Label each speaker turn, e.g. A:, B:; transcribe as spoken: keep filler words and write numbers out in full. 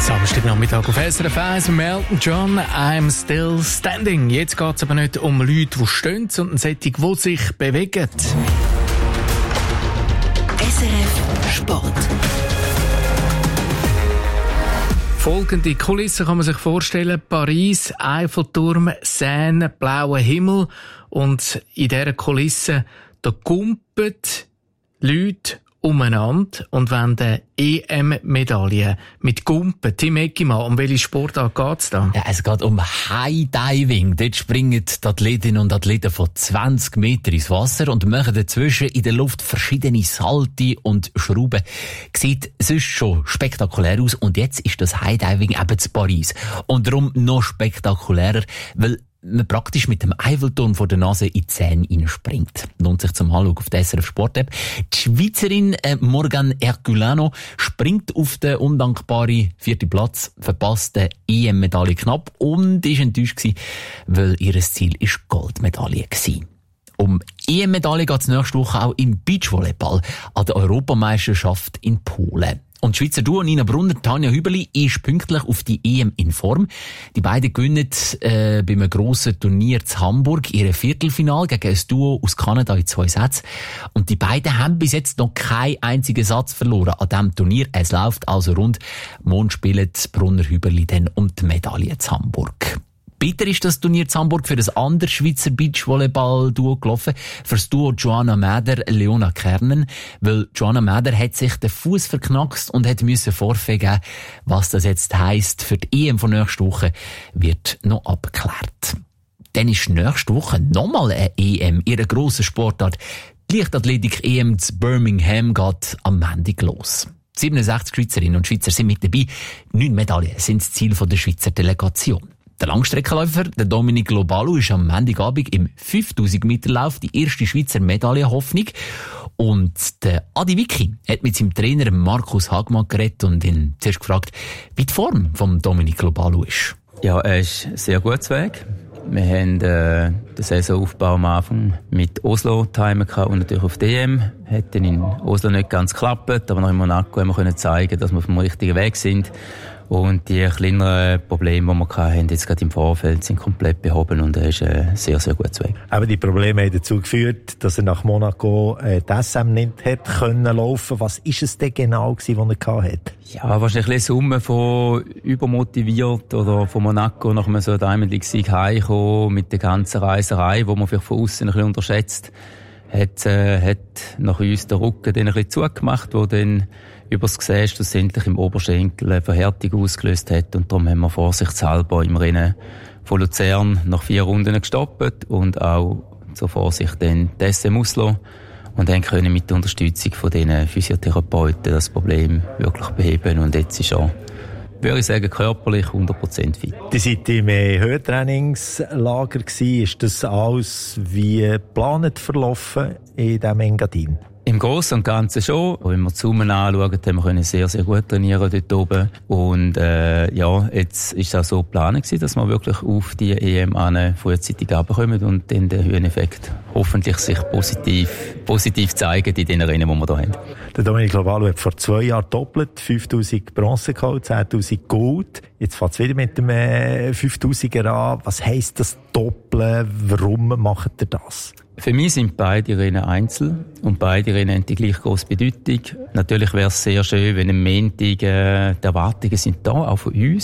A: Samstagnachmittag auf S R F eins, Elton John, I'm Still Standing. Jetzt geht es aber nicht um Leute, die stehen, sondern solche, die sich bewegen.
B: S R F Sport.
A: Folgende Kulisse kann man sich vorstellen. Paris, Eiffelturm, Seine, blauer Himmel. Und in dieser Kulisse, da kumpen Leute umeinander und wollen eine E M-Medaille mit Gumpen. Tim Eckimann, um welche Sportart geht es da?
C: Ja, es geht um High Diving. Dort springen die Athletinnen und Athleten von zwanzig Meter ins Wasser und machen dazwischen in der Luft verschiedene Salte und Schrauben. Sieht sonst schon spektakulär aus. Und jetzt ist das High Diving eben zu Paris. Und darum noch spektakulärer, weil man praktisch mit dem Eiffelturm vor der Nase in die Seine hineinspringt. Lohnt sich zum Anschauen auf der S R F Sport-App. Die Schweizerin äh, Morgan Herculano springt auf den undankbaren vierten Platz, verpasst die E M-Medaille knapp und ist enttäuscht gewesen, weil ihr Ziel ist Goldmedaille gewesen. Um E M-Medaille geht es nächste Woche auch im Beachvolleyball an der Europameisterschaft in Polen. Und die Schweizer Duo Nina Brunner, Tanja Hüberli ist pünktlich auf die E M in Form. Die beiden gewinnen äh, bei einem grossen Turnier zu Hamburg ihre Viertelfinale gegen ein Duo aus Kanada in zwei Sätzen. Und die beiden haben bis jetzt noch keinen einzigen Satz verloren an diesem Turnier. Es läuft also rund. Morgen spielen Brunner Hüberli dann um die Medaille zu Hamburg. Bitter ist das Turnier zu Hamburg für das andere Schweizer Beachvolleyball-Duo gelaufen, für das Duo Joanna Mäder, Leona Kernen, weil Joanna Mäder hat sich den Fuß verknackst und hat müssen Vorfee geben. Was das jetzt heisst für die E M von nächster Woche, wird noch abgeklärt. Dann ist nächste Woche nochmal eine E M, ihre grosse Sportart. Die Leichtathletik-E M zu Birmingham geht am Montag los. siebenundsechzig Schweizerinnen und Schweizer sind mit dabei. Neun Medaillen sind das Ziel der Schweizer Delegation. Der Langstreckenläufer, der Dominic Lobalu, ist am Montagabend im fünftausend Meter Lauf die erste Schweizer Medaillenhoffnung. Und der Adi Wicki hat mit seinem Trainer Markus Hagmann geredet und ihn zuerst gefragt, wie die Form von Dominic Lobalu ist.
D: Ja, er ist sehr gut Weg. Wir haben äh, den Saisonaufbau am Anfang mit Oslo timen und natürlich auf D M. Hat dann in Oslo nicht ganz geklappt, aber noch in Monaco haben wir können zeigen, dass wir auf dem richtigen Weg sind. Und die kleineren Probleme, die wir hatten, jetzt gerade im Vorfeld, sind komplett behoben und er ist ein sehr, sehr guter Weg.
E: Aber die Probleme haben dazu geführt, dass er nach Monaco äh, die S M nicht hat können laufen. Was ist es denn genau gewesen, was er hatte?
D: Ja, wahrscheinlich eine Summe von übermotiviert oder von Monaco nach einem so Diamond League-Sieg heimgekommen mit der ganzen Reiserei, die man vielleicht von außen ein bisschen unterschätzt. Hat, äh, hat nach uns den Rücken dann ein bisschen zugemacht, wo dann übers Gesäß schlussendlich im Oberschenkel eine Verhärtung ausgelöst hat. Und darum haben wir vorsichtshalber im Rennen von Luzern nach vier Runden gestoppt und auch zur Vorsicht dann die S M Oslo und dann können mit der Unterstützung von diesen Physiotherapeuten das Problem wirklich beheben. Und jetzt ist er, würde ich sagen, körperlich hundert Prozent fit.
E: Die seid im Höhentrainingslager gewesen. Ist das alles wie geplant verlaufen in diesem Engadin?
D: Im Großen und Ganzen schon. Wenn wir die Summen anschauen, haben wir sehr, sehr gut trainieren dort oben. Und äh, ja, jetzt ist es auch so geplant, dass wir wirklich auf die E M an frühzeitig runterkommen und dann den Höheneffekt hoffentlich sich positiv, positiv zeigen in den Rennen, die wir hier haben.
E: Der Dominic Lobalu hat vor zwei Jahren doppelt, fünftausend Bronze geholt, zehntausend Gold. Jetzt fängt es wieder mit dem äh, fünftausiger an. Was heisst das Doppeln? Warum macht ihr das?
D: Für mich sind beide Rennen Einzel und beide Rennen haben die gleich grosse Bedeutung. Natürlich wäre es sehr schön, wenn am Montag äh, die Erwartungen sind da, auch von uns.